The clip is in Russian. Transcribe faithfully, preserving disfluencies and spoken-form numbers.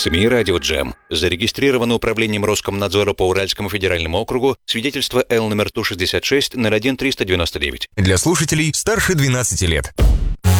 СМИ «Радио Джем». Зарегистрировано управлением Роскомнадзора по Уральскому федеральному округу свидетельство Л номер Ту шестьдесят шесть ноль один триста девяносто девять. Для слушателей старше двенадцати лет.